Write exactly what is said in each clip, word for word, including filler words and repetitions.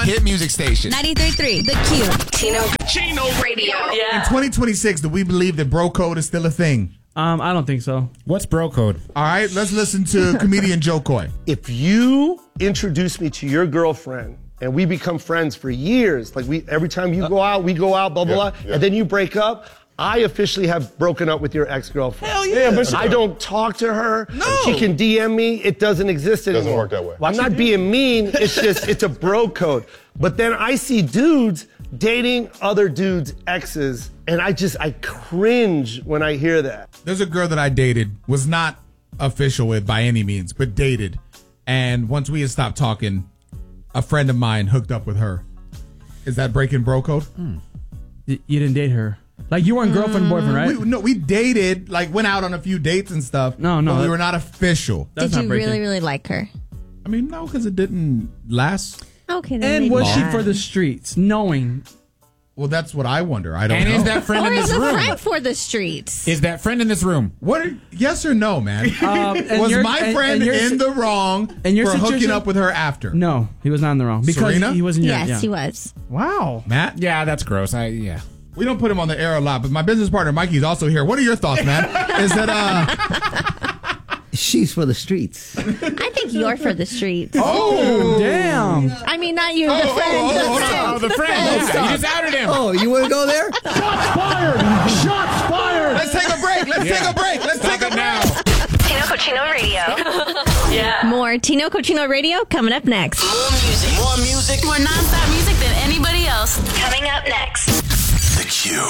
Hit music station. ninety-three point three, The Q. Chino. Chino Radio. Yeah. In twenty twenty-six, do we believe that bro code is still a thing? Um, I don't think so. What's bro code? All right, let's listen to comedian Joe Coy. If you introduce me to your girlfriend and we become friends for years, like we every time you go out, we go out, blah, blah, Yeah, blah, yeah. and then you break up, I officially have broken up with your ex-girlfriend. Hell yeah. but I don't talk to her. No. She can D M me. It doesn't exist anymore. Doesn't work that way. I'm not being mean. It's just, it's a bro code. But then I see dudes dating other dudes' exes, and I just, I cringe when I hear that. There's a girl that I dated, was not official with by any means, but dated. And once we had stopped talking, a friend of mine hooked up with her. Is that breaking bro code? Y- you didn't date her. Like, you weren't girlfriend, boyfriend, right? We, no, we dated, like went out on a few dates and stuff. No, no, but we that- were not official. That's Did not you breaking. really, really like her? I mean, no, because it didn't last. Okay, then And maybe was she not. for the streets, knowing? Well, that's what I wonder. I don't And know. is that friend Or in is this a room? friend for the streets? Is that friend in this room? What? Are, yes or no, man? Um, and was your- my and- friend and your in si- the wrong and your for hooking situation- up with her after? No, he was not in the wrong. Because Serena? he wasn't your, Yes, yeah. he was. Wow. Matt? Yeah, that's gross. I yeah. We don't put him on the air a lot, but my business partner Mikey's also here. What are your thoughts, man? Is that uh? She's for the streets. I think you're for the streets. Oh, Damn. I mean, not you, Oh, the oh, friend. oh, the hold on. friend. Oh, the friend. Yeah, you just outed him. Oh, you want to go there? Shots fired. Shots fired. let's take a break. Let's Yeah. take a break. Let's Stop take a it break. now. Tino Cochino Radio. Yeah. More Tino Cochino Radio coming up next. More music. More music. More nonstop music than anybody else. Coming up next. The Q.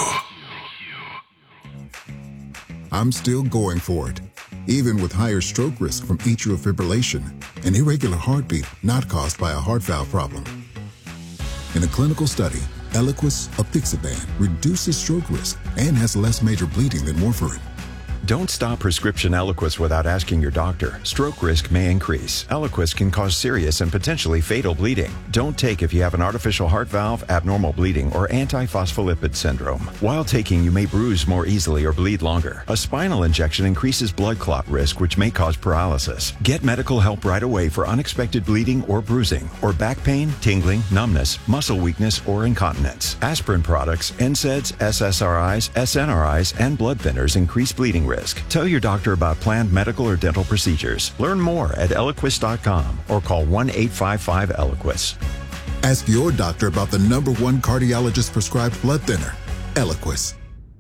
I'm still going for it, even with higher stroke risk from atrial fibrillation, an irregular heartbeat not caused by a heart valve problem. In a clinical study, Eliquis apixaban reduces stroke risk and has less major bleeding than warfarin. Don't stop prescription Eliquis without asking your doctor. Stroke risk may increase. Eliquis can cause serious and potentially fatal bleeding. Don't take if you have an artificial heart valve, abnormal bleeding, or antiphospholipid syndrome. While taking, you may bruise more easily or bleed longer. A spinal injection increases blood clot risk, which may cause paralysis. Get medical help right away for unexpected bleeding or bruising, or back pain, tingling, numbness, muscle weakness, or incontinence. Aspirin products, N SAIDs, S S R Is, S N R Is, and blood thinners increase bleeding risk. Tell your doctor about planned medical or dental procedures. Learn more at Eliquis dot com or call one eight five five Eliquis. Ask your doctor about the number one cardiologist prescribed blood thinner, Eliquis.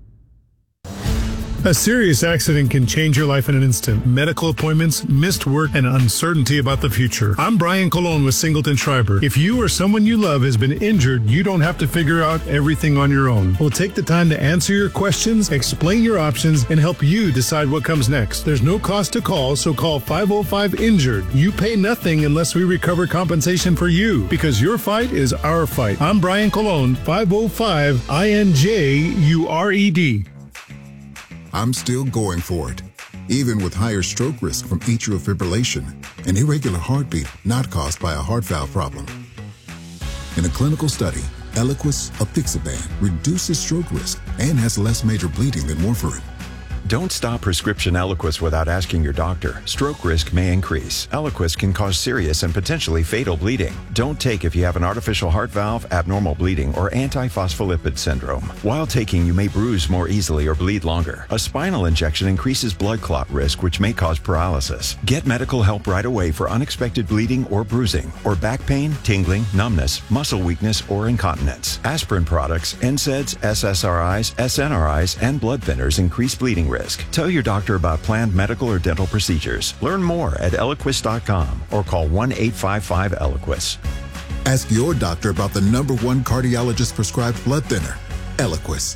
A serious accident can change your life in an instant. Medical appointments, missed work, and uncertainty about the future. I'm Brian Colon with Singleton Schreiber. If you or someone you love has been injured, you don't have to figure out everything on your own. We'll take the time to answer your questions, explain your options, and help you decide what comes next. There's no cost to call, so call five oh five injured. You pay nothing unless we recover compensation for you, because your fight is our fight. I'm Brian Colon, five oh five I N J U R E D. I'm still going for it, even with higher stroke risk from atrial fibrillation, an irregular heartbeat not caused by a heart valve problem. In a clinical study, Eliquis apixaban reduces stroke risk and has less major bleeding than warfarin. Don't stop prescription Eliquis without asking your doctor. Stroke risk may increase. Eliquis can cause serious and potentially fatal bleeding. Don't take if you have an artificial heart valve, abnormal bleeding, or antiphospholipid syndrome. While taking, you may bruise more easily or bleed longer. A spinal injection increases blood clot risk, which may cause paralysis. Get medical help right away for unexpected bleeding or bruising, or back pain, tingling, numbness, muscle weakness, or incontinence. Aspirin products, N SAIDs, S S R Is, S N R Is, and blood thinners increase bleeding risk. Tell your doctor about planned medical or dental procedures. Learn more at Eliquis dot com or call one eight five five Eliquis. Ask your doctor about the number one cardiologist prescribed blood thinner, Eliquis.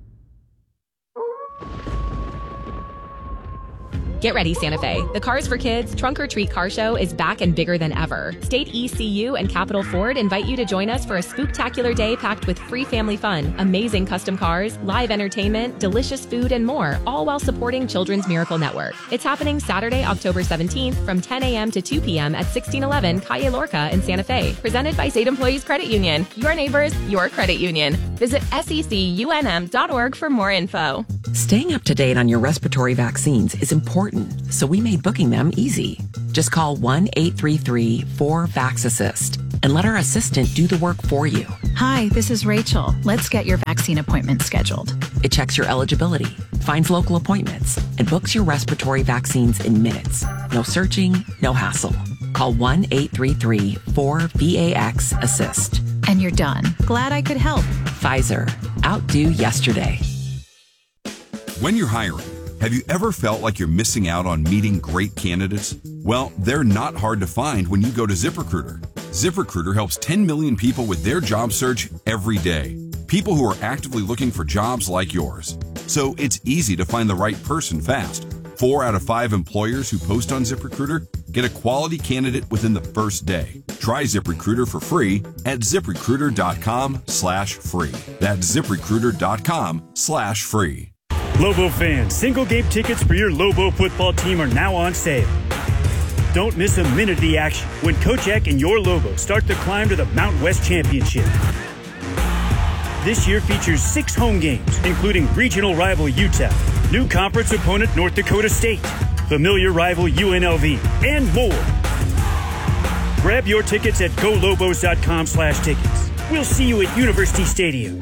Get ready, Santa Fe. The Cars for Kids Trunk or Treat Car Show is back and bigger than ever. State E C U and Capital Ford invite you to join us for a spooktacular day packed with free family fun, amazing custom cars, live entertainment, delicious food, and more, all while supporting Children's Miracle Network. It's happening Saturday, October seventeenth from ten a.m. to two p.m. at sixteen eleven Calle Lorca in Santa Fe. Presented by State Employees Credit Union. Your neighbors, your credit union. Visit S E C U N M dot org for more info. Staying up to date on your respiratory vaccines is important, so we made booking them easy. Just call one eight three three four VAX-ASSIST and let our assistant do the work for you. Hi, this is Rachel. Let's get your vaccine appointment scheduled. It checks your eligibility, finds local appointments, and books your respiratory vaccines in minutes. No searching, no hassle. Call one eight three three four VAX-ASSIST. And you're done. Glad I could help. Pfizer. Outdo yesterday. When you're hiring, have you ever felt like you're missing out on meeting great candidates? Well, they're not hard to find when you go to ZipRecruiter. ZipRecruiter helps ten million people with their job search every day. People who are actively looking for jobs like yours. So it's easy to find the right person fast. Four out of five employers who post on ZipRecruiter get a quality candidate within the first day. Try ZipRecruiter for free at ZipRecruiter.com slash free. That's ZipRecruiter.com slash free. Lobo fans, single game tickets for your Lobo football team are now on sale. Don't miss a minute of the action when Coach Eck and your Lobo start the climb to the Mountain West Championship. This year features six home games, including regional rival U T E P, new conference opponent North Dakota State, familiar rival U N L V, and more. Grab your tickets at golobos.com slash tickets. We'll see you at University Stadium.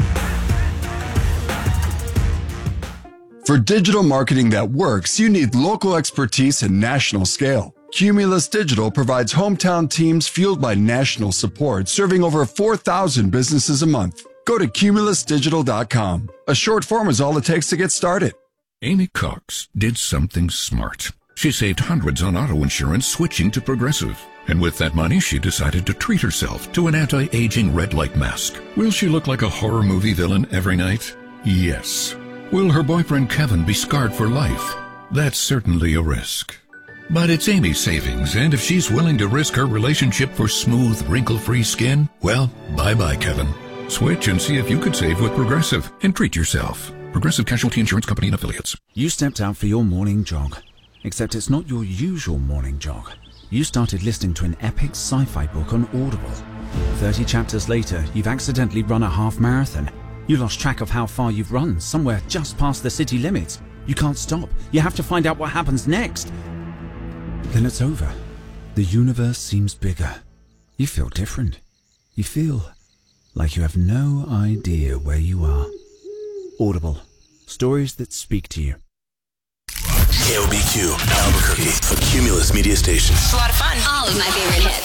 For digital marketing that works, you need local expertise and national scale. Cumulus Digital provides hometown teams fueled by national support, serving over four thousand businesses a month. Go to cumulus digital dot com. A short form is all it takes to get started. Amy Cox did something smart. She saved hundreds on auto insurance switching to Progressive. And with that money, she decided to treat herself to an anti-aging red light mask. Will she look like a horror movie villain every night? Yes. Will her boyfriend Kevin be scarred for life? That's certainly a risk. But it's Amy's savings, and if she's willing to risk her relationship for smooth, wrinkle-free skin, well, bye-bye, Kevin. Switch and see if you could save with Progressive and treat yourself. Progressive Casualty Insurance Company and Affiliates. You stepped out for your morning jog, except it's not your usual morning jog. You started listening to an epic sci-fi book on Audible. thirty chapters later, you've accidentally run a half marathon. You lost track of how far you've run, somewhere just past the city limits. You can't stop. You have to find out what happens next. Then it's over. The universe seems bigger. You feel different. You feel like you have no idea where you are. Audible. Stories that speak to you. K O B Q, Albuquerque, a Cumulus media station. It's a lot of fun. All of my favorite hits.